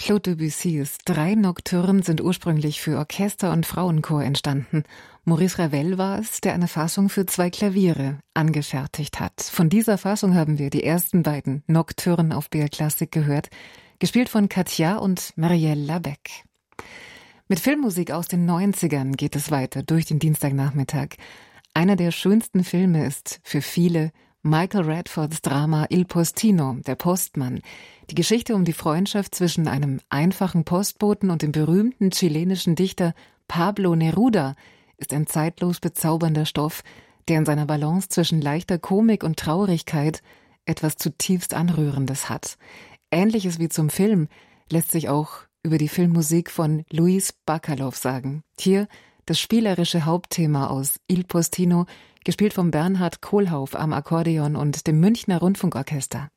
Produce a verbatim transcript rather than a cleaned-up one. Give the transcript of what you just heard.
Claude Debussys drei Nocturnen sind ursprünglich für Orchester und Frauenchor entstanden. Maurice Ravel war es, der eine Fassung für zwei Klaviere angefertigt hat. Von dieser Fassung haben wir die ersten beiden Nocturnen auf B R Klassik gehört, gespielt von Katja und Marielle Labec. Mit Filmmusik aus den neunzigern geht es weiter durch den Dienstagnachmittag. Einer der schönsten Filme ist für viele Michael Radfords Drama Il Postino, der Postmann. Die Geschichte um die Freundschaft zwischen einem einfachen Postboten und dem berühmten chilenischen Dichter Pablo Neruda ist ein zeitlos bezaubernder Stoff, der in seiner Balance zwischen leichter Komik und Traurigkeit etwas zutiefst Anrührendes hat. Ähnliches wie zum Film lässt sich auch über die Filmmusik von Luis Bacalov sagen. Hier das spielerische Hauptthema aus Il Postino, gespielt von Bernhard Kohlhauf am Akkordeon und dem Münchner Rundfunkorchester.